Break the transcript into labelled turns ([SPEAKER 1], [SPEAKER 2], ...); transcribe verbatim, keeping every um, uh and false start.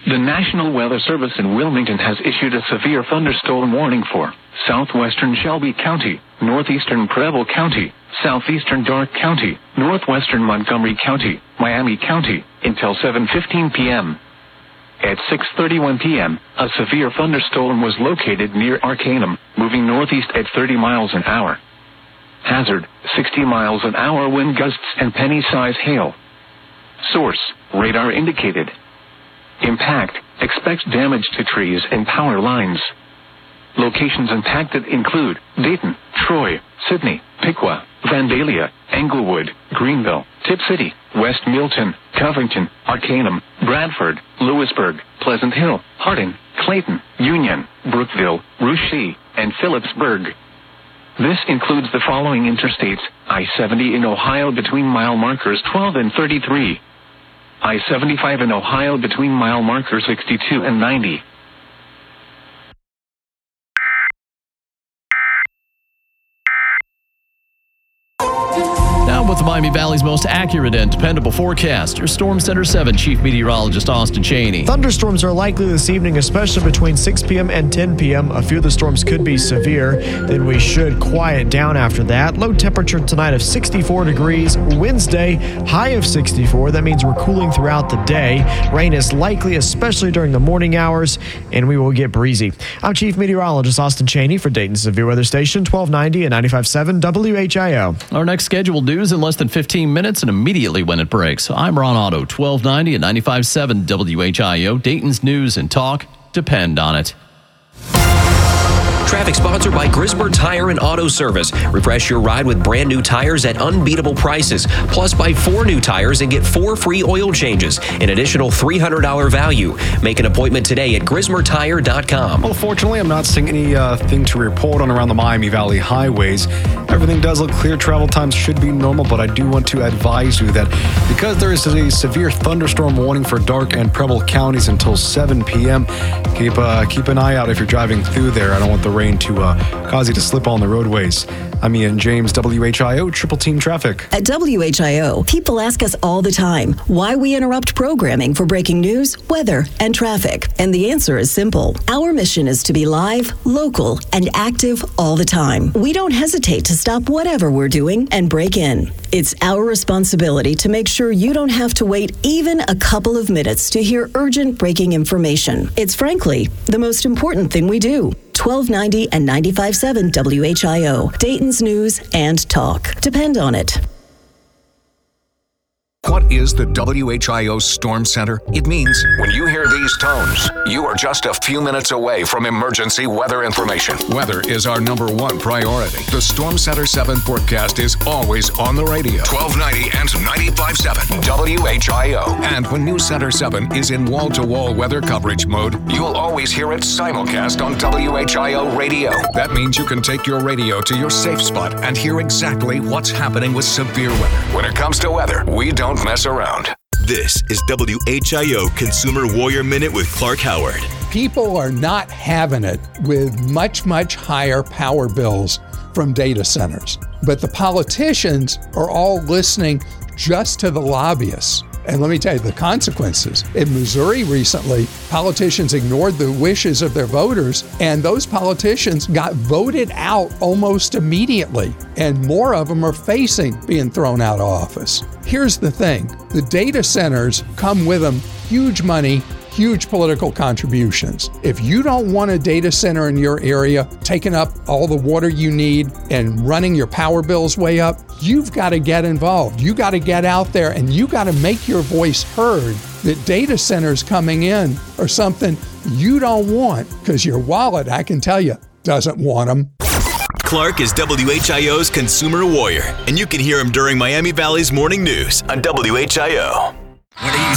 [SPEAKER 1] The National Weather Service in Wilmington has issued a severe thunderstorm warning for southwestern Shelby County, northeastern Preble County, southeastern Darke County, northwestern Montgomery County, Miami County, until seven fifteen p.m. At six thirty-one p.m., a severe thunderstorm was located near Arcanum, moving northeast at thirty miles an hour. Hazard, sixty miles an hour wind gusts and penny-size hail. Source, radar indicated. Impact, expect damage to trees and power lines. Locations impacted include Dayton, Troy, Sidney, Piqua, Vandalia, Englewood, Greenville, Tip City, West Milton, Covington, Arcanum, Bradford, Lewisburg, Pleasant Hill, Harding, Clayton, Union, Brookville, Russia, and Phillipsburg. This includes the following interstates: I seventy in Ohio between mile markers twelve and thirty-three. I seventy-five in Ohio between mile markers sixty-two and ninety.
[SPEAKER 2] Now with the Miami Valley's most accurate and dependable forecast, your Storm Center seven Chief Meteorologist Austin Cheney.
[SPEAKER 3] Thunderstorms are likely this evening, especially between six p.m. and ten p.m. A few of the storms could be severe. Then we should quiet down after that. Low temperature tonight of sixty-four degrees. Wednesday, high of sixty-four. That means we're cooling throughout the day. Rain is likely, especially during the morning hours, and we will get breezy. I'm Chief Meteorologist Austin Cheney for Dayton's Severe Weather Station, twelve ninety and ninety-five point seven W H I O.
[SPEAKER 2] Our next scheduled news in less than fifteen minutes and immediately when it breaks. I'm Ron Otto, twelve ninety and ninety-five point seven W H I O. Dayton's news and talk depend on it.
[SPEAKER 4] Traffic sponsored by Grismer Tire and Auto Service. Refresh your ride with brand new tires at unbeatable prices. Plus, buy four new tires and get four free oil changes. An additional three hundred dollars value. Make an appointment today at grismer tire dot com.
[SPEAKER 5] Well, fortunately, I'm not seeing anything uh, to report on around the Miami Valley highways. Everything does look clear. Travel times should be normal, but I do want to advise you that because there is a severe thunderstorm warning for Darke and Preble counties until seven p.m., keep uh, keep an eye out if you're driving through there. I don't want the rain to uh, cause you to slip on the roadways. I'm Ian James, W H I O, Triple Team Traffic.
[SPEAKER 6] At W H I O, people ask us all the time why we interrupt programming for breaking news, weather, and traffic. And the answer is simple. Our mission is to be live, local, and active all the time. We don't hesitate to stop whatever we're doing and break in. It's our responsibility to make sure you don't have to wait even a couple of minutes to hear urgent breaking information. It's frankly the most important thing we do. twelve ninety and ninety-five point seven W H I O, Dayton's news and talk. Depend on it.
[SPEAKER 7] What is the W H I O Storm Center? It means when you hear these tones, you are just a few minutes away from emergency weather information. Weather is our number one priority. The Storm Center seven forecast is always on the radio. twelve ninety and ninety-five point seven W H I O. And when News Center seven is in wall-to-wall weather coverage mode, you'll always hear it simulcast on W H I O radio. That means you can take your radio to your safe spot and hear exactly what's happening with severe weather. When it comes to weather, we don't mess around.
[SPEAKER 8] This is W H I O Consumer Warrior Minute with Clark Howard.
[SPEAKER 9] People are not having it with much, much higher power bills from data centers. But the politicians are all listening just to the lobbyists. And let me tell you the consequences. In Missouri recently, politicians ignored the wishes of their voters, and those politicians got voted out almost immediately. And more of them are facing being thrown out of office. Here's the thing. The data centers come with them huge money, huge political contributions. If you don't want a data center in your area taking up all the water you need and running your power bills way up, you've got to get involved. You got to get out there and you got to make your voice heard that data centers coming in are something you don't want because your wallet, I can tell you, doesn't want them.
[SPEAKER 8] Clark is W H I O's Consumer Warrior, and you can hear him during Miami Valley's Morning News on W H I O.
[SPEAKER 10] When he